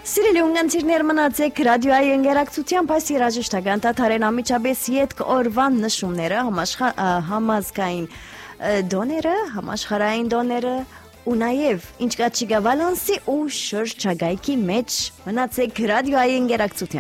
Սիրելի ունգընտիրներ, մնացեք ռադիոյի ընկերակցությամբ, այս երաժշտական տաթարեն ամիջապես ետք օրվան նշումները, համազգային դոները, համաշխարհային դոները ու նաև ինչկա չիգա վալանսի ու շրջագայքի մեջ մնացեք ռադիոյի ընկերակցությամբ։